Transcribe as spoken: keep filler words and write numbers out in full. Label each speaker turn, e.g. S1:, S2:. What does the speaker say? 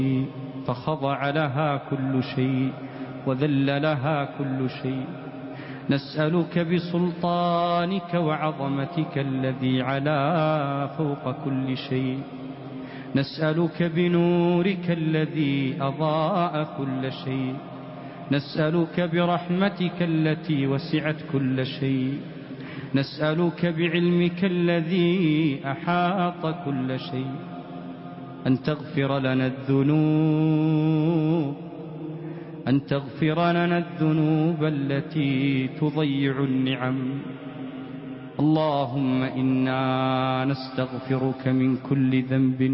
S1: فخضع لها كل شيء وذل لها كل شيء. نسألك بسلطانك وعظمتك الذي علا فوق كل شيء، نسألك بنورك الذي أضاء كل شيء، نسألك برحمتك التي وسعت كل شيء، نسألك بعلمك الذي أحاط كل شيء أن تغفر لنا الذنوب أن تغفر لنا الذنوب التي تضيع النعم. اللهم إنا نستغفرك من كل ذنب